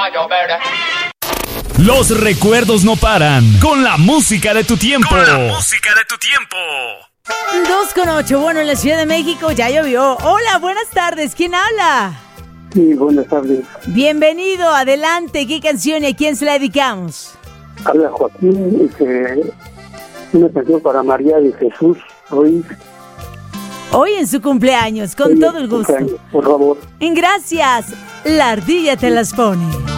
a llover. Los recuerdos no paran con la música de tu tiempo. Con la música de tu tiempo. 2:08, bueno, en la Ciudad de México ya llovió. Hola, buenas tardes, ¿quién habla? Sí, buenas tardes. Bienvenido, adelante, ¿qué canción y a quién se la dedicamos? Habla Joaquín, una canción para María de Jesús Ruiz. Hoy en su cumpleaños, con todo el gusto. Por favor. Gracias, la ardilla te las pone.